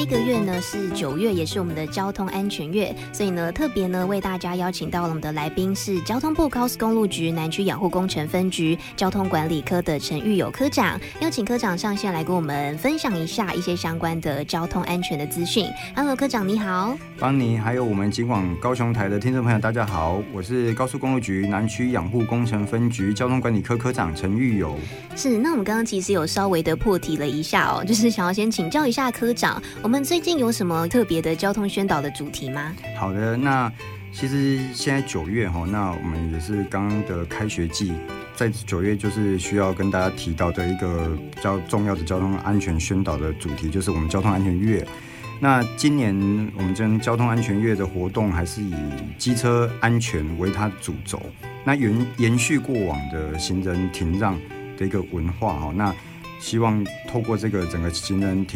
这个月呢是9月，也是我们的交通安全月，所以呢特别呢为大家邀请到了我们的来宾是交通部高速公路局南区养护工程分局交通管理科的陈玉友科长，邀请科长上线来跟我们分享一下一些相关的交通安全的资讯。Hello， 科长你好。 邦尼还有我们警广高雄台的听众朋友大家好，我是高速公路局南区养护工程分局交通管理科科长陈玉友。 是，那我们刚刚其实有稍微的破题了一下哦，就是想要先请教一下科长，我们最近有什么特别的交通宣导的主题吗？ 好的，那其实现在9月那我们也是刚刚的开学季，在9月就是需要跟大家提到的一个比较重要的交通安全宣导的主题，就是我们交通安全月。那今年我们这交通安全月的活动还是以机车安全为它的主轴，那延续过往的行人停让的一个文化，那希望透过这个整个行人停